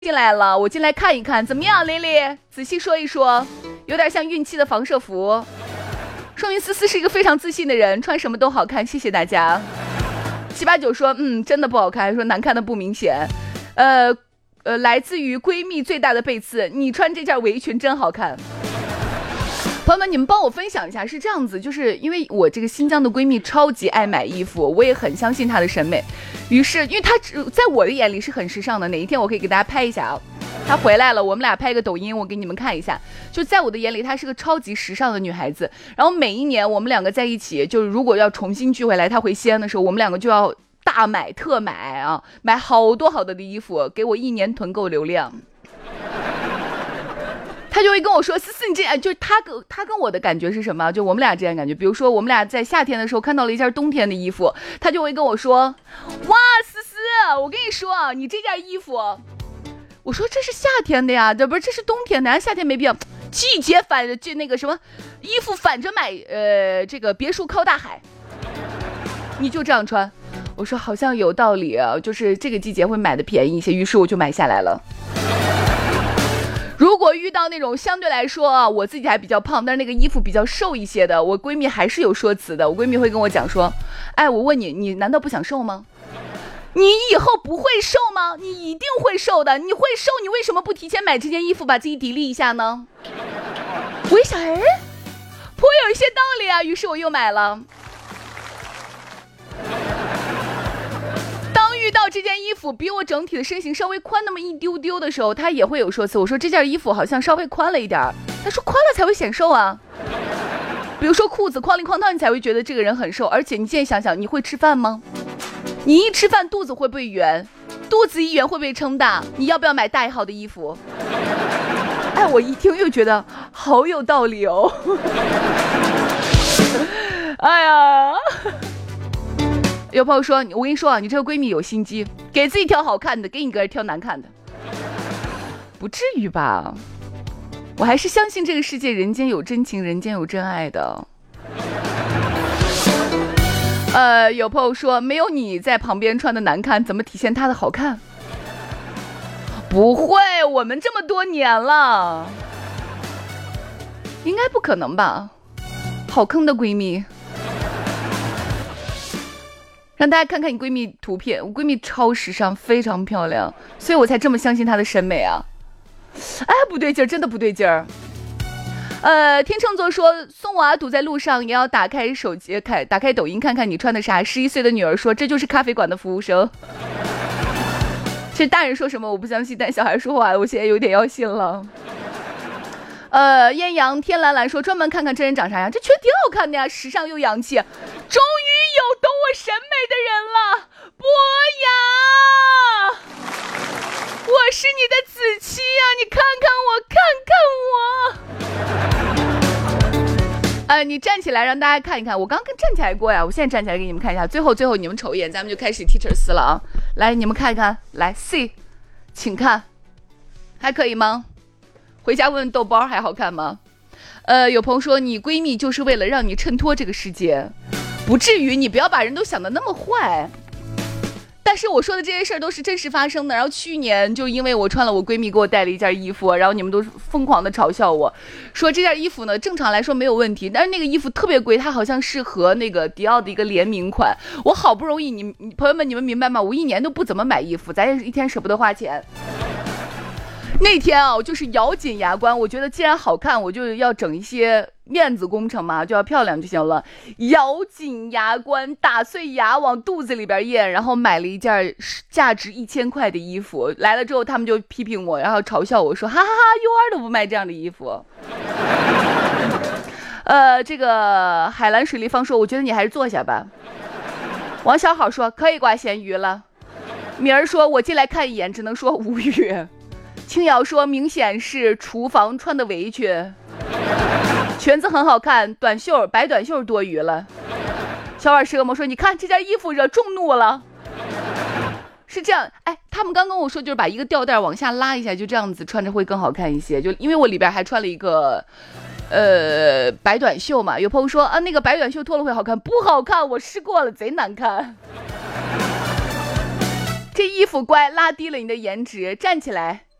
进来了，我进来看一看，怎么样，蕾蕾？仔细说一说，有点像孕期的防射服，说明思思是一个非常自信的人，穿什么都好看。谢谢大家。789说，真的不好看，说难看的不明显。来自于闺蜜最大的背刺，你穿这件围裙真好看。朋友们，你们帮我分享一下，是这样子，就是因为我这个新疆的闺蜜超级爱买衣服，我也很相信她的审美，于是因为她在我的眼里是很时尚的，哪一天我可以给大家拍一下啊，她回来了，我们俩拍个抖音，我给你们看一下，就在我的眼里她是个超级时尚的女孩子，然后每一年我们两个在一起，就是如果要重新聚回来，她回西安的时候，我们两个就要大买特买啊，买好多好多的衣服，给我1年囤够流量。他就会跟我说，思思你这就他跟我的感觉是什么？就我们俩之间感觉，比如说我们俩在夏天的时候看到了一件冬天的衣服，他就会跟我说，哇，思思，我跟你说，你这件衣服，我说这是夏天的呀，这不是这是冬天的，夏天没必要，季节反就那个什么衣服反着买，这个别墅靠大海，你就这样穿。我说好像有道理啊，就是这个季节会买的便宜一些，于是我就买下来了。如果遇到那种相对来说我自己还比较胖，但是那个衣服比较瘦一些的，我闺蜜还是有说辞的。我闺蜜会跟我讲说，哎，我问你，你难道不想瘦吗？你以后不会瘦吗？你一定会瘦的，你会瘦，你为什么不提前买这件衣服把自己砥砺一下呢？我一想，颇有一些道理啊，于是我又买了。遇到这件衣服比我整体的身形稍微宽那么一丢丢的时候，他也会有说辞。我说这件衣服好像稍微宽了一点，他说宽了才会显瘦啊。比如说裤子哐里哐当，你才会觉得这个人很瘦。而且你现在想想，你会吃饭吗？你一吃饭肚子会不会圆？肚子一圆会不会撑大？你要不要买大一号的衣服？哎，我一听又觉得好有道理哦。哎呀。有朋友说，我跟你说啊，你这个闺蜜有心机，给自己挑好看的，给你个人挑难看的，不至于吧？我还是相信这个世界人间有真情，人间有真爱的。有朋友说，没有你在旁边穿的难看，怎么体现她的好看？不会，我们这么多年了，应该不可能吧？好坑的闺蜜。让大家看看你闺蜜图片，我闺蜜超时尚，非常漂亮，所以我才这么相信她的审美啊！哎，不对劲儿，真的不对劲儿。天秤座说，送娃堵在路上也要打开手机，打开抖音看看你穿的啥。11岁的女儿说，这就是咖啡馆的服务生。其实大人说什么我不相信，但小孩说话我现在有点要信了。艳阳天蓝蓝说，专门看看真人长啥样，这确实挺好看的呀，时尚又洋气。终于有懂我审美的人了，博雅，我是你的子期呀，你看看我，你站起来让大家看一看，我刚跟站起来过呀，我现在站起来给你们看一下，最后你们瞅一眼，咱们就开始 teacher 撕了啊！来，你们看一看，来 C， 请看，还可以吗？回家问问豆包还好看吗？有朋友说你闺蜜就是为了让你衬托这个世界，不至于，你不要把人都想得那么坏。但是我说的这些事儿都是真实发生的。然后去年就因为我穿了我闺蜜给我带了一件衣服，然后你们都疯狂的嘲笑我，说这件衣服呢正常来说没有问题，但是那个衣服特别贵，它好像是和那个迪奥的一个联名款。我好不容易，你朋友们你们明白吗？我1年都不怎么买衣服，咱也是一天舍不得花钱。那天啊，我就是咬紧牙关，我觉得既然好看，我就要整一些面子工程嘛，就要漂亮就行了。咬紧牙关，打碎牙往肚子里边咽，然后买了一件价值1000块的衣服。来了之后，他们就批评我，然后嘲笑我说：“哈哈哈，UR 都不卖这样的衣服。”这个海蓝水立方说：“我觉得你还是坐下吧。”王小好说：“可以挂咸鱼了。”明儿说：“我进来看一眼，只能说无语。”青瑶说，明显是厨房穿的围裙，裙子很好看，短袖白短袖多余了。小碗蛇魔说，你看这件衣服惹众怒了，是这样。哎，他们刚跟我说就是把一个吊带往下拉一下，就这样子穿着会更好看一些，就因为我里边还穿了一个白短袖嘛。有朋友说啊，那个白短袖脱了会好看，不好看，我试过了，贼难看。 这衣服乖，拉低了你的颜值，站起来。